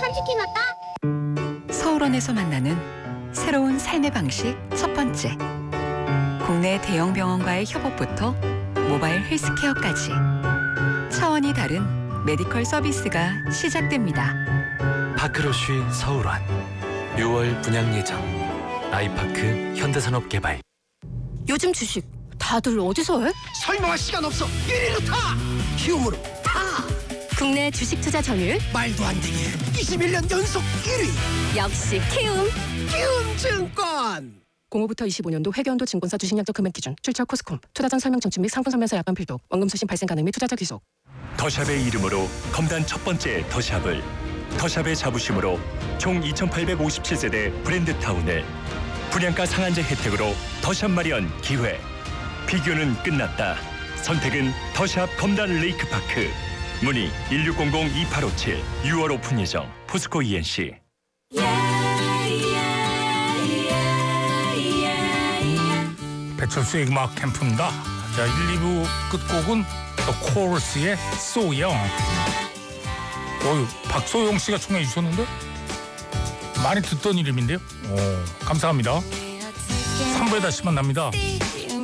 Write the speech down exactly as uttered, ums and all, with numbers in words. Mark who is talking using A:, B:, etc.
A: 삼십 키 맞다?
B: 서울원에서 만나는 새로운 삶의 방식 첫 번째. 국내 대형 병원과의 협업부터 모바일 헬스케어까지 차원이 다른 메디컬 서비스가 시작됩니다.
C: 파크로쉬 서울원 유월 분양 예정. 아이파크 현대산업개발.
D: 요즘 주식 다들 어디서 해?
E: 설명할 시간 없어. 일 위로 타. 키움으로 타.
D: 국내 주식 투자 점유율
E: 말도 안 되게 이십일 년 연속 일 위.
D: 역시 키움.
E: 키움증권.
F: 공오부터 이십오 년도 회계연도 증권사 주식약정 금액 기준 출처 코스콤 투자 전 설명 청취 및 상품 설명서 약관 필독 원금 수신 발생 가능 및 투자자 귀속.
G: 더샵의 이름으로 검단 첫 번째 더샵을, 더샵의 자부심으로 총 이천팔백오십칠 세대 브랜드타운을 분양가 상한제 혜택으로 더샵 마련 기회. 비교는 끝났다. 선택은 더샵 검단 레이크파크. 문의 일육공공 이팔오칠. 유월 오픈 예정. 포스코 이엔씨.
H: 배철수의 음악 캠프입니다. 자, 일, 이 부 끝곡은 The Chorus의 So Young. 어유, 박소영 씨가 청해 주셨는데 많이 듣던 이름인데요. 오, 감사합니다. 삼 부에 다시 만납니다.